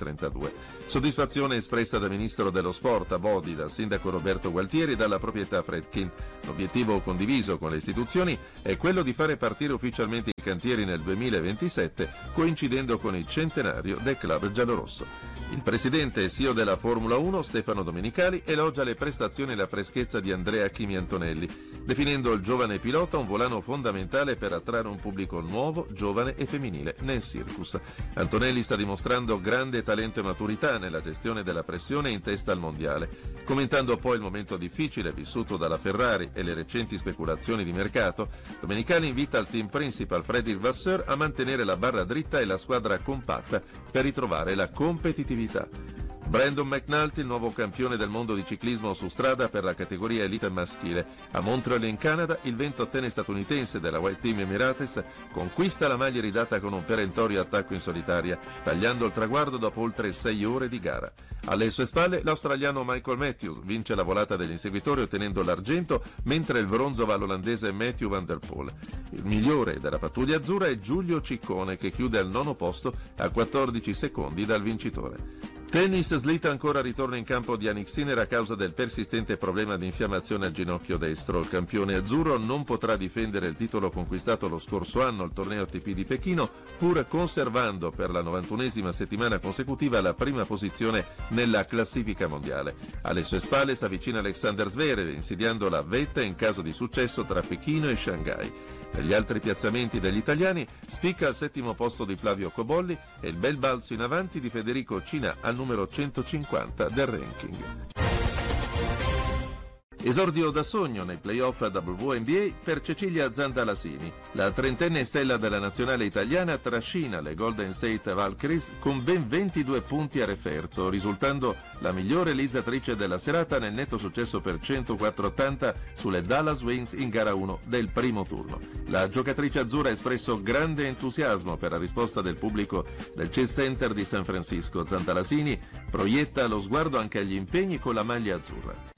32. Soddisfazione espressa dal ministro dello sport a Bodi, dal sindaco Roberto Gualtieri e dalla proprietà Fredkin. L'obiettivo condiviso con le istituzioni è quello di fare partire ufficialmente i cantieri nel 2027, coincidendo con il centenario del club giallorosso. Il presidente e CEO della Formula 1, Stefano Domenicali, elogia le prestazioni e la freschezza di Andrea Chimi Antonelli, definendo il giovane pilota un volano fondamentale per attrarre un pubblico nuovo, giovane e femminile nel circus. Antonelli sta dimostrando grande talento e maturità nella gestione della pressione in testa al mondiale. Commentando poi il momento difficile vissuto dalla Ferrari e le recenti speculazioni di mercato, Domenicali invita il team principal Frederic Vasseur a mantenere la barra dritta e la squadra compatta per ritrovare la competitività. Brandon McNulty, il nuovo campione del mondo di ciclismo su strada per la categoria elite maschile. A Montreal in Canada, il 28enne statunitense della White Team Emirates conquista la maglia ridata con un perentorio attacco in solitaria, tagliando il traguardo dopo oltre 6 ore di gara. Alle sue spalle l'australiano Michael Matthews vince la volata degli inseguitori ottenendo l'argento, mentre il bronzo va all'olandese Matthew van der Poel. Il migliore della pattuglia azzurra è Giulio Ciccone, che chiude al 9° posto a 14 secondi dal vincitore. Tennis, slitta ancora ritorno in campo di Jannik Sinner a causa del persistente problema di infiammazione al ginocchio destro. Il campione azzurro non potrà difendere il titolo conquistato lo scorso anno al torneo ATP di Pechino, pur conservando per la 91esima settimana consecutiva la prima posizione nella classifica mondiale. Alle sue spalle si avvicina Alexander Zverev, insidiando la vetta in caso di successo tra Pechino e Shanghai. Negli altri piazzamenti degli italiani spicca al 7° posto di Flavio Cobolli e il bel balzo in avanti di Federico Cina al numero 150 del ranking. Esordio da sogno nei playoff WNBA per Cecilia Zandalasini. La trentenne stella della nazionale italiana trascina le Golden State Valkyries con ben 22 punti a referto, risultando la migliore realizzatrice della serata nel netto successo per 104-80 sulle Dallas Wings in gara 1 del primo turno. La giocatrice azzurra ha espresso grande entusiasmo per la risposta del pubblico del Chase Center di San Francisco. Zandalasini proietta lo sguardo anche agli impegni con la maglia azzurra.